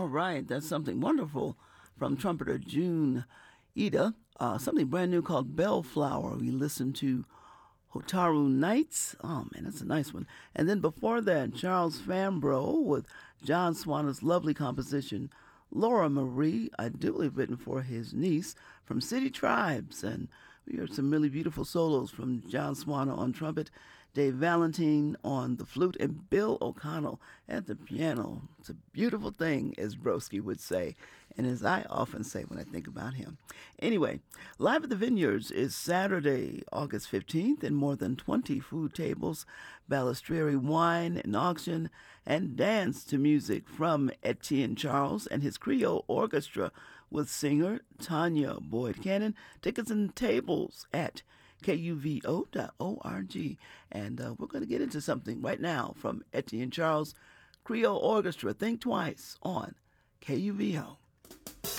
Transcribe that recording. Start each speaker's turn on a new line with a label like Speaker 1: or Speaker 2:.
Speaker 1: All right, that's something wonderful from trumpeter June Ida. Something brand new called Bellflower. We listened to Hotaru Nights. Oh man, that's a nice one. And then before that, Charles Fambro with John Swana's lovely composition, Laura Marie, ideally written for his niece, from City Tribes. And we heard some really beautiful solos from John Swana on trumpet, Dave Valentine on the flute, and Bill O'Connell at the piano. It's a beautiful thing, as Broski would say, and as I often say when I think about him. Anyway, Live at the Vineyards is Saturday, August 15th, and more than 20 food tables, Balistreri wine and auction, and dance to music from Etienne Charles and his Creole Orchestra with singer Tanya Boyd Cannon. Tickets and tables at kuvo.org. And we're going to get into something right now from Etienne Charles Creole Orchestra. Think Twice on KUVO.